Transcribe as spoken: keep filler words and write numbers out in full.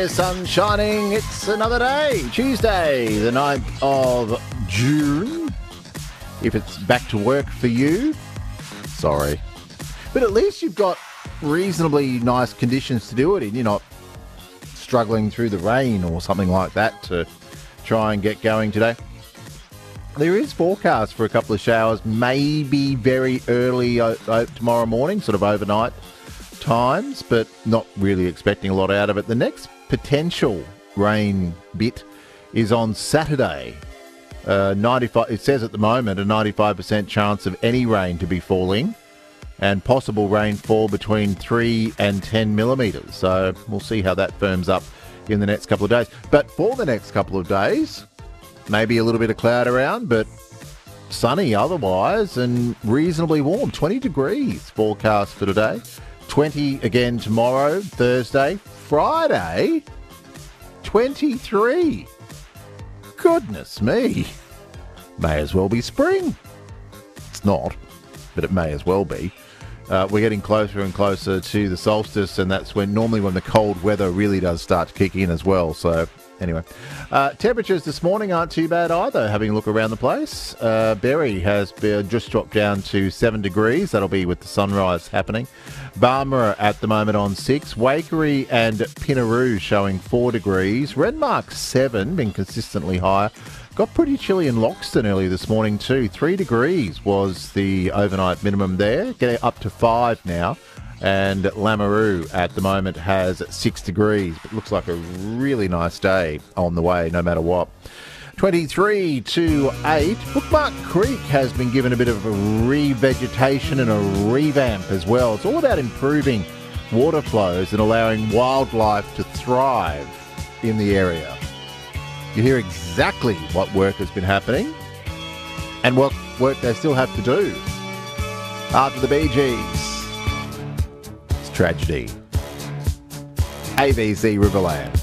clear, sun shining. It's another day, Tuesday, the ninth of June. If it's back to work for you, sorry. But at least you've got reasonably nice conditions to do it in. You're not struggling through the rain or something like that to try and get going today. There is forecast for a couple of showers, maybe very early o- o- tomorrow morning, sort of overnight times, but not really expecting a lot out of it. The next potential rain bit is on Saturday. Uh, ninety-five. It says at the moment a ninety-five percent chance of any rain to be falling, and possible rainfall between three and ten millimetres. So we'll see how that firms up in the next couple of days. But for the next couple of days, maybe a little bit of cloud around, but sunny otherwise and reasonably warm. twenty degrees forecast for today. twenty again tomorrow, Thursday. Friday, twenty-three. Goodness me. May as well be spring. It's not, but it may as well be. Uh, we're getting closer and closer to the solstice, and that's when normally when the cold weather really does start to kick in as well. So anyway, uh, temperatures this morning aren't too bad either. Having a look around the place, uh, Berry has been, just dropped down to seven degrees. That'll be with the sunrise happening. Barmera at the moment on six. Waikerie and Pinaroo showing four degrees. Renmark seven, been consistently higher. Got pretty chilly in Loxton early this morning too. Three degrees was the overnight minimum there. Getting up to five now. And Lameroo at the moment has six degrees. It looks like a really nice day on the way, no matter what. twenty-three to eight. Bookmark Creek has been given a bit of a revegetation and a revamp as well. It's all about improving water flows and allowing wildlife to thrive in the area. You hear exactly what work has been happening and what work they still have to do. After the Bee Gees, it's tragedy. A B C Riverland.